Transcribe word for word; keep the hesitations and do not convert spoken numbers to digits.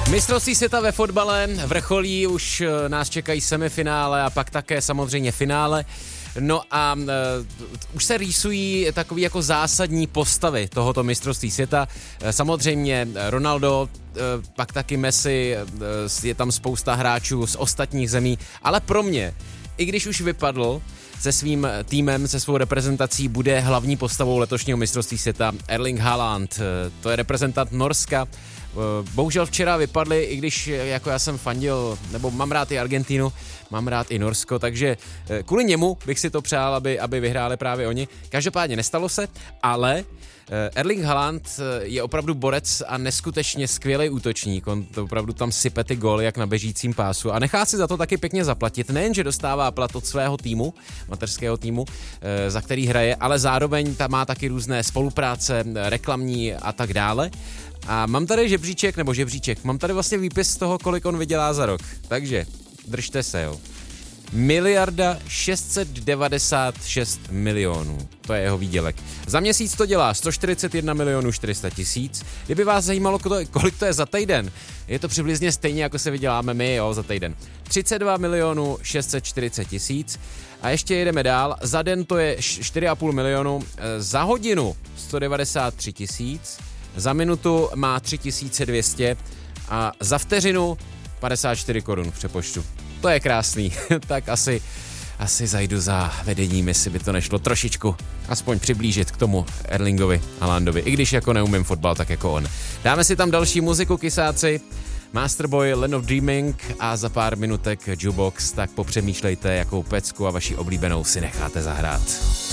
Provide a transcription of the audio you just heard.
Mistrovství světa ve fotbale vrcholí, už nás čekají semifinále a pak také samozřejmě finále. No a uh, už se rýsují takový jako zásadní postavy tohoto mistrovství světa. Samozřejmě Ronaldo, uh, pak taky Messi, uh, je tam spousta hráčů z ostatních zemí, ale pro mě, i když už vypadl se svým týmem, se svou reprezentací, bude hlavní postavou letošního mistrovství světa Erling Haaland. To je reprezentant Norska. Bohužel včera vypadli, i když jako já jsem fandil, nebo mám rád i Argentínu, mám rád i Norsko, takže kvůli němu bych si to přál, aby, aby vyhráli právě oni. Každopádně nestalo se, ale Erling Haaland je opravdu borec a neskutečně skvělý útočník. On to opravdu tam sype ty góly jak na běžícím pásu a nechá si za to taky pěkně zaplatit. Nejen, že dostává plat od svého týmu, mateřského týmu, za který hraje, ale zároveň tam má taky různé spolupráce, reklamní a tak dále. A mám tady žebříček, nebo žebříček, mám tady vlastně výpis z toho, kolik on vydělá za rok. Takže držte se, jo. Miliarda šest set devadesát šest milionů. To je jeho výdělek. Za měsíc to dělá sto čtyřicet jedna milionů čtyři sta tisíc. Kdyby vás zajímalo, kolik to je za týden, je to přibližně stejně, jako se vyděláme my, jo, za týden. třicet dva milionů šest set čtyřicet tisíc. A ještě jedeme dál. Za den to je čtyři a půl milionu. Za hodinu sto devadesát tři tisíc. Za minutu má tři tisíce dvě stě a za vteřinu padesát čtyři korun v přepočtu. To je krásný, tak asi, asi zajdu za vedením, jestli by to nešlo trošičku aspoň přiblížit k tomu Erlingovi Haalandovi, i když jako neumím fotbal, tak jako on. Dáme si tam další muziku, kysáci, Masterboy, Land of Dreaming a za pár minutek Jukebox, tak popřemýšlejte, jakou pecku a vaši oblíbenou si necháte zahrát.